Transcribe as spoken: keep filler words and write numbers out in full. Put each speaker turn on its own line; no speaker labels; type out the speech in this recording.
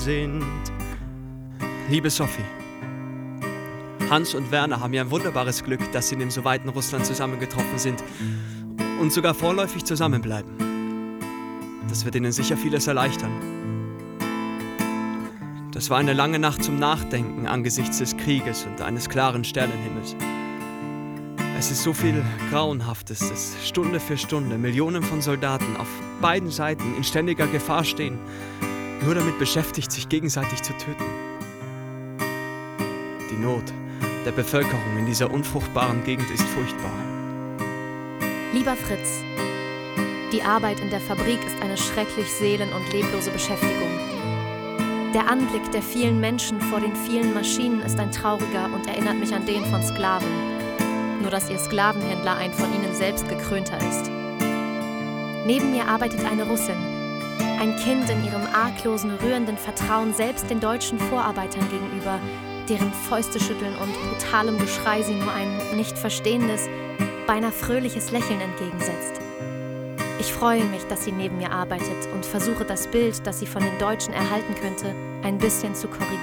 sind. Liebe Sophie, Hans und Werner haben ja ein wunderbares Glück, dass sie in dem so weiten Russland zusammengetroffen sind und sogar vorläufig zusammenbleiben. Das wird ihnen sicher vieles erleichtern. Das war eine lange Nacht zum Nachdenken angesichts des Krieges und eines klaren Sternenhimmels. Es ist so viel Grauenhaftes, dass Stunde für Stunde Millionen von Soldaten auf beiden Seiten in ständiger Gefahr stehen, nur damit beschäftigt, sich gegenseitig zu töten. Die Not der Bevölkerung in dieser unfruchtbaren Gegend ist furchtbar.
Lieber Fritz, die Arbeit in der Fabrik ist eine schrecklich seelen- und leblose Beschäftigung. Der Anblick der vielen Menschen vor den vielen Maschinen ist ein trauriger und erinnert mich an den von Sklaven. Nur dass ihr Sklavenhändler ein von ihnen selbst gekrönter ist. Neben mir arbeitet eine Russin, ein Kind in ihrem arglosen, rührenden Vertrauen selbst den deutschen Vorarbeitern gegenüber, deren Fäuste schütteln und brutalem Geschrei sie nur ein nicht verstehendes, beinahe fröhliches Lächeln entgegensetzt. Ich freue mich, dass sie neben mir arbeitet und versuche das Bild, das sie von den Deutschen erhalten könnte, ein bisschen zu korrigieren.